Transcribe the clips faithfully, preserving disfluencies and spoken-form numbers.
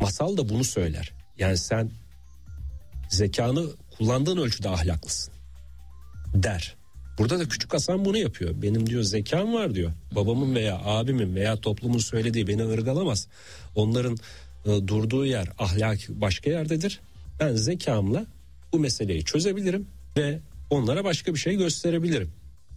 Masal da bunu söyler. Yani sen zekanı kullandığın ölçüde ahlaklısın der. Burada da Küçük Hasan bunu yapıyor. Benim diyor zekam var diyor. Babamın veya abimin veya toplumun söylediği beni ırgalamaz. Onların e, durduğu yer ahlak başka yerdedir. Ben zekamla bu meseleyi çözebilirim ve onlara başka bir şey gösterebilirim.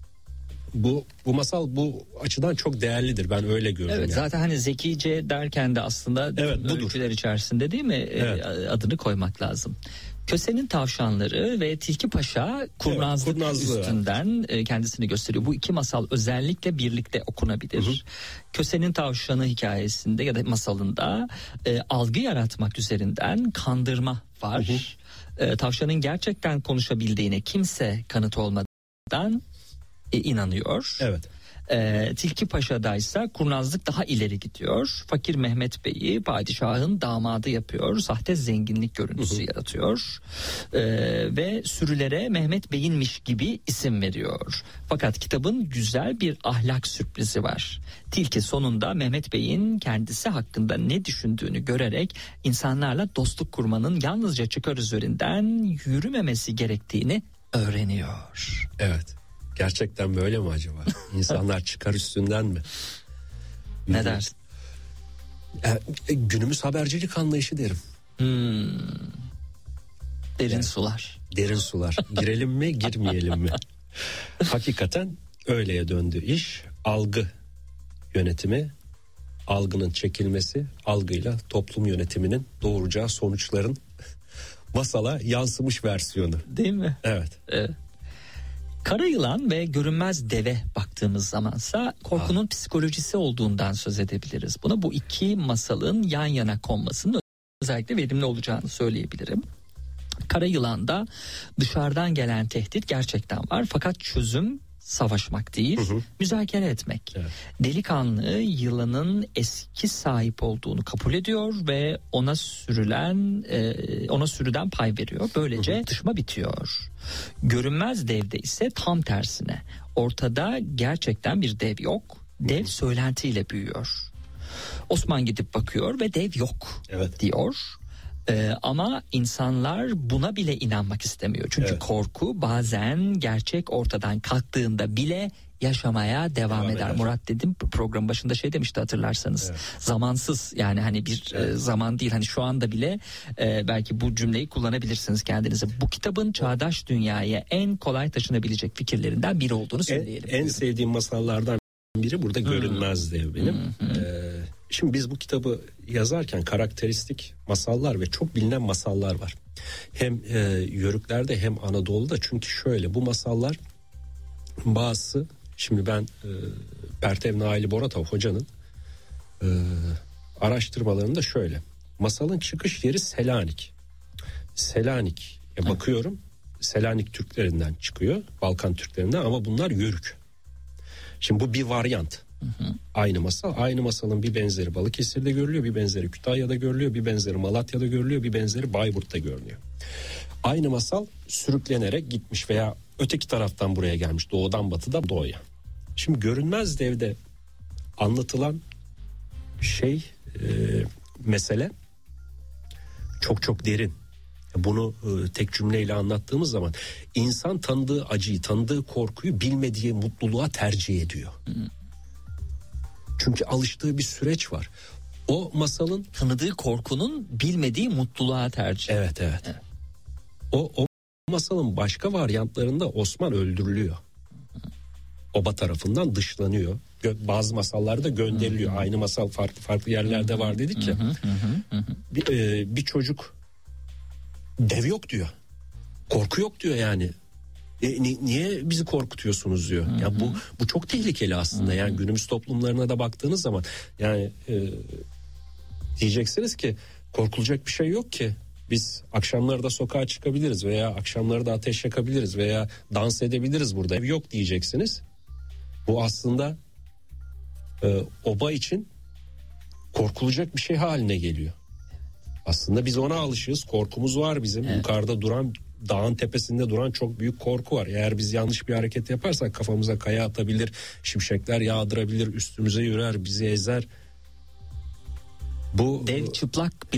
Bu bu masal bu açıdan çok değerlidir. Ben öyle görüyorum. Evet, yani. zaten hani zekice derken de aslında evet, ölçüler içerisinde değil mi? Evet. Adını koymak lazım. Köse'nin tavşanları ve Tilki Paşa kurnazlık evet, üstünden evet. kendisini gösteriyor. Bu iki masal özellikle birlikte okunabilir. Hı hı. Köse'nin tavşanı hikayesinde ya da masalında e, algı yaratmak üzerinden kandırma var. Hı hı. E, tavşanın gerçekten konuşabildiğine kimse kanıt olmadan e, inanıyor. Evet. E, Tilki Paşa'daysa kurnazlık daha ileri gidiyor. Fakir Mehmet Bey'i padişahın damadı yapıyor. Sahte zenginlik görüntüsü hı hı. yaratıyor. E, ve sürülere Mehmet Bey'inmiş gibi isim veriyor. Fakat kitabın güzel bir ahlak sürprizi var. Tilki sonunda Mehmet Bey'in kendisi hakkında ne düşündüğünü görerek insanlarla dostluk kurmanın yalnızca çıkar üzerinden yürümemesi gerektiğini öğreniyor. Evet. Gerçekten böyle mi acaba? İnsanlar çıkar üstünden mi? Ne dersin? E, günümüz habercilik anlayışı derim. Hmm. Derin yani, sular. Derin sular. Girelim mi, girmeyelim mi? Hakikaten öyleye döndü iş. Algı yönetimi, algının çekilmesi, algıyla toplum yönetiminin doğuracağı sonuçların masala yansımış versiyonu. Değil mi? Evet. Evet. Kara yılan ve görünmez deve baktığımız zamansa korkunun Aa. psikolojisi olduğundan söz edebiliriz. Buna bu iki masalın yan yana konmasının özellikle verimli olacağını söyleyebilirim. Kara yılanda dışarıdan gelen tehdit gerçekten var fakat çözüm savaşmak değil, hı hı. müzakere etmek. Evet. Delikanlı yılanın eski sahip olduğunu kabul ediyor ve ona sürülen e, ona sürüden pay veriyor. Böylece hı hı. çatışma bitiyor. Görünmez devde ise tam tersine. Ortada gerçekten bir dev yok. Dev hı hı. söylentiyle büyüyor. Osman gidip bakıyor ve dev yok evet. diyor. Ee, ama insanlar buna bile inanmak istemiyor. Çünkü evet. korku bazen gerçek ortadan kalktığında bile yaşamaya devam, devam eder. eder. Murat dedim program başında şey demişti hatırlarsanız. Evet. Zamansız yani hani bir evet. e, zaman değil. Hani şu anda bile e, belki bu cümleyi kullanabilirsiniz kendinize. Bu kitabın çağdaş dünyaya en kolay taşınabilecek fikirlerinden biri olduğunu söyleyelim. En, en sevdiğim masallardan biri burada hmm. Görünmez Dev benim. Hmm. Ee, şimdi biz bu kitabı yazarken karakteristik masallar ve çok bilinen masallar var. Hem e, Yörüklerde hem Anadolu'da, çünkü şöyle bu masallar bazısı, şimdi ben e, Pertev Naili Boratov hocanın e, araştırmalarında şöyle, masalın çıkış yeri Selanik. Selanik'e bakıyorum, Selanik Türklerinden çıkıyor, Balkan Türklerinden, ama bunlar Yörük. Şimdi bu bir varyant. Hı hı. Aynı masal, aynı masalın bir benzeri Balıkesir'de görülüyor, bir benzeri Kütahya'da görülüyor, bir benzeri Malatya'da görülüyor, bir benzeri Bayburt'ta görülüyor. Aynı masal sürüklenerek gitmiş veya öteki taraftan buraya gelmiş, doğudan batıda doğuya. Şimdi Görünmez Dev'de anlatılan şey e, mesele çok çok derin. Bunu e, tek cümleyle anlattığımız zaman insan tanıdığı acıyı, tanıdığı korkuyu bilmediği mutluluğa tercih ediyor. Hı. Çünkü alıştığı bir süreç var. O masalın tanıdığı korkunun bilmediği mutluluğa tercih. Evet evet. evet. O o masalın başka varyantlarında Osman öldürülüyor. Oba tarafından dışlanıyor. Bazı masallarda gönderiliyor. Hı-hı. Aynı masal farklı farklı yerlerde Hı-hı. var dedik ya. Hı-hı. Hı-hı. Bir, e, bir çocuk dev yok diyor. Korku yok diyor yani. E, ni, niye bizi korkutuyorsunuz diyor. Hı-hı. Ya bu bu çok tehlikeli aslında. Hı-hı. Yani günümüz toplumlarına da baktığınız zaman yani e, diyeceksiniz ki korkulacak bir şey yok ki. Biz akşamları da sokağa çıkabiliriz veya akşamları da ateş yakabiliriz veya dans edebiliriz burada. Ev yok diyeceksiniz. Bu aslında e, oba için korkulacak bir şey haline geliyor. Aslında biz ona alışığız. Korkumuz var bizim. Evet. Yukarıda duran, dağın tepesinde duran çok büyük korku var. Eğer biz yanlış bir hareket yaparsak kafamıza kaya atabilir, şimşekler yağdırabilir, üstümüze yürür, bizi ezer. Bu dev çıplak